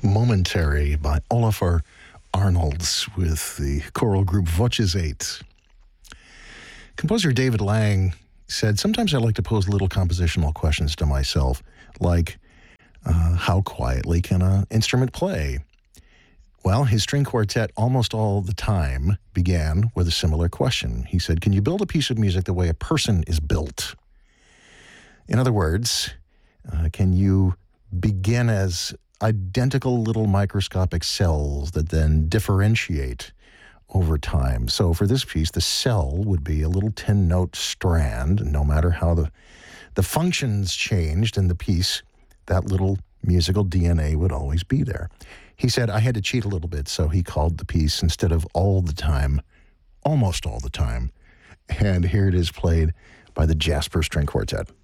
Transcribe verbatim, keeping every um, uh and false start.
Momentary by Olafur Arnalds with the choral group Voces Eight. Composer David Lang said, sometimes I like to pose little compositional questions to myself, like, uh, how quietly can an instrument play? Well, his string quartet Almost All the Time began with a similar question. He said, can you build a piece of music the way a person is built? In other words, uh, can you begin as identical little microscopic cells that then differentiate over time? So for this piece, the cell would be a little ten-note strand, and no matter how the, the functions changed in the piece, that little musical D N A would always be there. He said, I had to cheat a little bit, so he called the piece, instead of All the Time, Almost All the Time. And here it is played by the Jasper String Quartet.